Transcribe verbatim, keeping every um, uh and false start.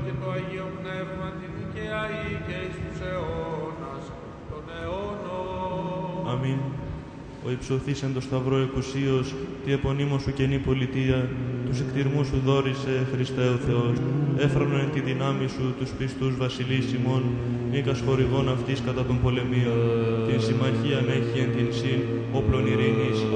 και το Αγίο Πνεύμα την οικαιαή και εις τους αιώνας των αιώνων. Αμήν. Ο υψωθής εν το σταυρό εκουσίως, τη επωνύμω σου καινή πολιτεία, τους εκτιρμούς σου δόρισε, Χριστέ ο Θεός. Έφρανον εν τη δυνάμει σου τους πιστούς βασιλείς ημών, μήκας χορηγών αυτής κατά των πολεμίων. Την συμμαχίαν έχει εν την συν, όπλων ειρήνης,